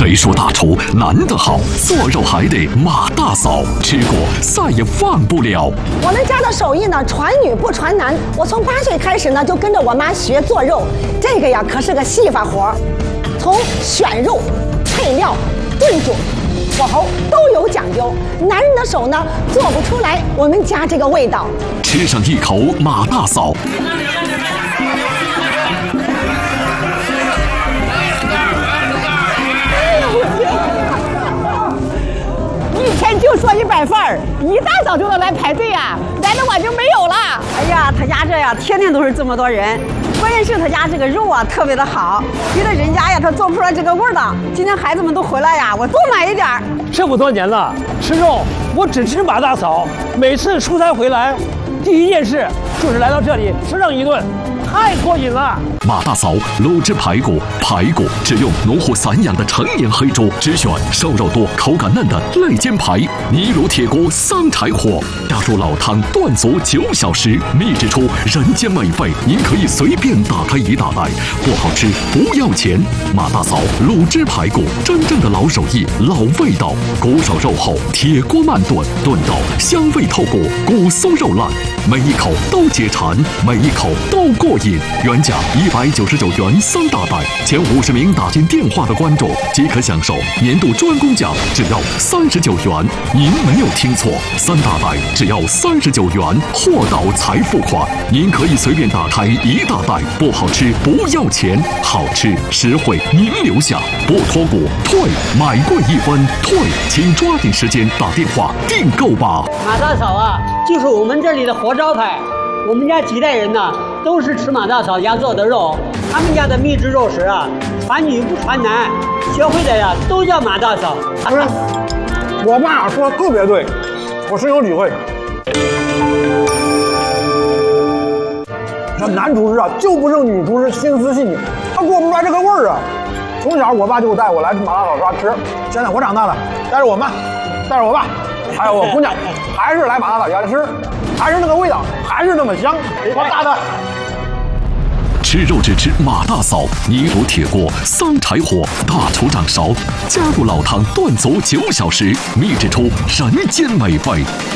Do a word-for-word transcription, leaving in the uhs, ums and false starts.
谁说大厨男的好？做肉还得马大嫂，吃过再也忘不了。 我们家的手艺呢，传女不传男。我从八岁开始呢，就跟着我妈学做肉，这个呀可是个细法活，从选肉、配料、炖煮、火候都有讲究。男人的手呢，做不出来我们家这个味道。 吃上一口马大嫂。 一天就做一百份儿，一大早就能来排队啊，来的晚就没有了。 哎呀，他家这呀，天天都是这么多人，关键是他家这个肉啊特别的好，别的人家呀他做不出来这个味儿的。今天孩子们都回来呀，我多买一点儿。 这么多年了，吃肉我只吃马大嫂，每次出差回来，第一件事就是来到这里吃上一顿。太过瘾了！ 马大嫂卤制排骨，排骨只用农户散养的成年黑猪，只选瘦肉多、口感嫩的肋间排，泥炉铁锅三柴火，加入老汤炖足九小时，秘制出人间美味。您可以随便打开一大袋，不好吃不要钱。马大嫂卤制排骨，真正的老手艺、老味道。骨少肉厚，铁锅慢炖，炖到香味透骨，骨松肉烂，每一口都解馋，每一口都过瘾。原价一百九十九元三大袋，前五十名打进电话的观众即可享受年度专供奖，只要三十九元。您没有听错，三大袋只要三十九元，货到才付款。您可以随便打开一大袋，不好吃不要钱，好吃实惠您留下，不脱骨退，买贵一分退，请抓紧时间打电话订购吧。 马大嫂啊，就是我们这里的活招牌。我们家几代人呢，都是吃马大嫂家做的肉。他们家的秘制肉食啊，传女不传男，学会的呀都叫马大嫂。 不是，我爸说的特别对，我深有体会。这男厨师啊，就不胜女厨师心思细腻，他过不出来这个味儿啊。从小我爸就带我来马大嫂家吃，现在我长大了，带着我妈，带着我爸，还有我姑娘，还是来马大嫂家吃。还是那个味道，还是那么香。我大的吃肉只吃马大嫂，泥炉铁锅三柴火，大厨掌勺，加入老汤炖足九小时，秘制出人间美味。